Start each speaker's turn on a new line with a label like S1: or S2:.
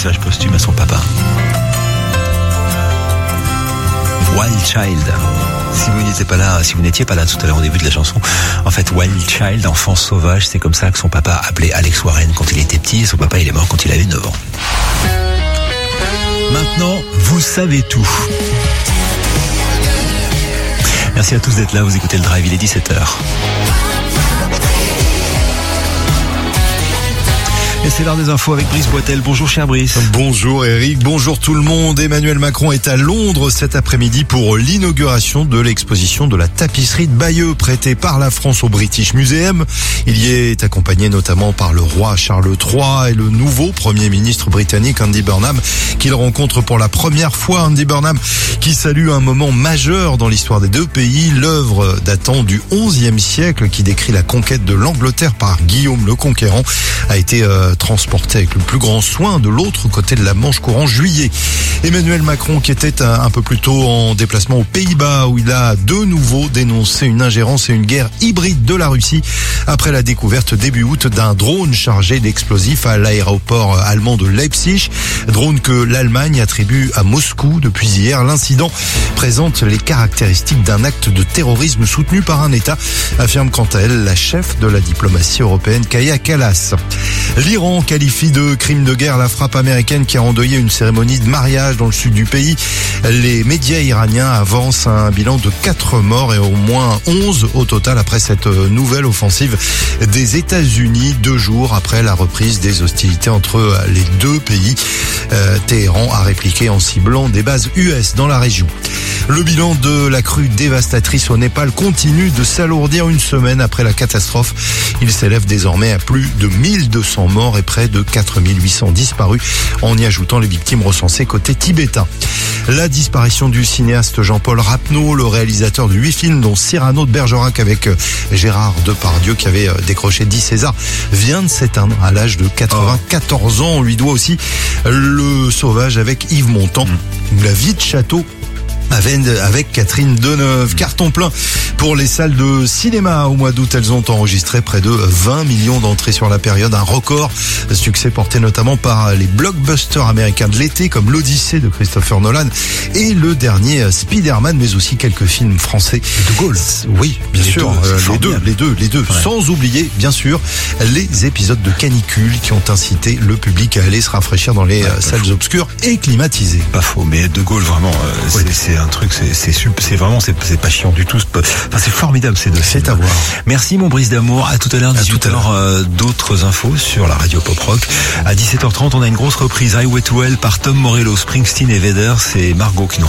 S1: message posthume à son papa. Wild Child. Si vous n'étiez pas là tout à l'heure au début de la chanson, en fait, Wild Child, enfant sauvage, c'est comme ça que son papa appelait Alex Warren quand il était petit, et son papa il est mort quand il avait 9 ans. Maintenant, vous savez tout. Merci à tous d'être là, vous écoutez le Drive, il est 17h. Et c'est l'heure des infos avec Brice Boitel. Bonjour cher Brice.
S2: Bonjour Eric, bonjour tout le monde. Emmanuel Macron est à Londres cet après-midi pour l'inauguration de l'exposition de la tapisserie de Bayeux prêtée par la France au British Museum. Il y est accompagné notamment par le roi Charles III et le nouveau Premier ministre britannique Andy Burnham qu'il rencontre pour la première fois. Andy Burnham qui salue un moment majeur dans l'histoire des deux pays, l'œuvre datant du XIe siècle qui décrit la conquête de l'Angleterre par Guillaume le Conquérant a été transporté avec le plus grand soin de l'autre côté de la Manche courant juillet. Emmanuel Macron qui était un peu plus tôt en déplacement aux Pays-Bas où il a de nouveau dénoncé une ingérence et une guerre hybride de la Russie après la découverte début août d'un drone chargé d'explosifs à l'aéroport allemand de Leipzig. Drone que l'Allemagne attribue à Moscou depuis hier. L'incident présente les caractéristiques d'un acte de terrorisme soutenu par un État, affirme quant à elle la chef de la diplomatie européenne Kaja Kallas. L'Iran qualifie de crime de guerre la frappe américaine qui a endeuillé une cérémonie de mariage dans le sud du pays. Les médias iraniens avancent un bilan de 4 morts et au moins 11 au total après cette nouvelle offensive des États-Unis 2 jours après la reprise des hostilités entre les deux pays. Téhéran a répliqué en ciblant des bases US dans la région. Le bilan de la crue dévastatrice au Népal continue de s'alourdir une semaine après la catastrophe. Il s'élève désormais à plus de 1200 morts et près de 4800 disparus, en y ajoutant les victimes recensées côté tibétain. La disparition du cinéaste Jean-Paul Rapneau, le réalisateur de 8 films dont Cyrano de Bergerac avec Gérard Depardieu qui avait décroché 10 Césars, vient de s'éteindre à l'âge de 94 ans. On lui doit aussi Le Sauvage avec Yves Montand, La vie de château avec Catherine Deneuve. Carton plein pour les salles de cinéma. Au mois d'août, elles ont enregistré près de 20 millions d'entrées sur la période. Un record. Succès porté notamment par les blockbusters américains de l'été comme l'Odyssée de Christopher Nolan et le dernier Spider-Man, mais aussi quelques films français.
S1: De Gaulle.
S2: Oui, bien sûr. Les deux. Ouais. Sans oublier, bien sûr, les épisodes de canicule qui ont incité le public à aller se rafraîchir dans les salles obscures et climatisées.
S1: Pas faux, mais De Gaulle, vraiment, c'est un truc, c'est vraiment, c'est pas chiant du tout. C'est formidable ces deux films.
S2: C'est à voir.
S1: Merci mon Brice d'amour. À tout à l'heure, 18h, d'autres infos sur la radio Pop Rock. À 17h30, on a une grosse reprise Highway to Hell par Tom Morello, Springsteen et Vedder. C'est Margot qui nous